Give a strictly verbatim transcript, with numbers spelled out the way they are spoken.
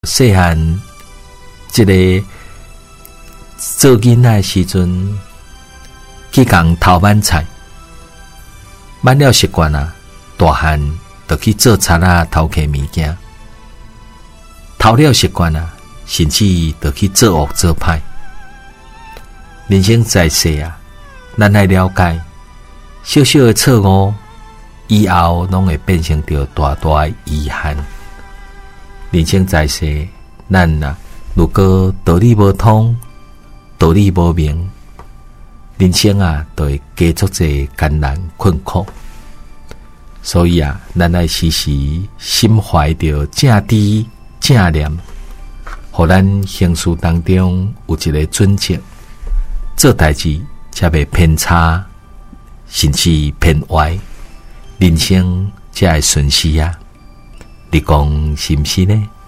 细汉一个做囡仔的时阵，去共偷挽菜，挽了习惯啊，大汉就去做贼啊，偷摕物件，偷了习惯啊，甚至就去做恶做歹。人生在世啊，咱来了解，小小的错误以后拢会变成着大大的遗憾。人生在世，咱啊，如果道理无通，道理无明，人生啊，就会加足者艰难困苦。所以啊，咱爱时时心怀着正知正念，互咱行事当中有一个准则，做代志才袂偏差，甚至偏歪，人生才会顺遂啊！你讲是毋是呢？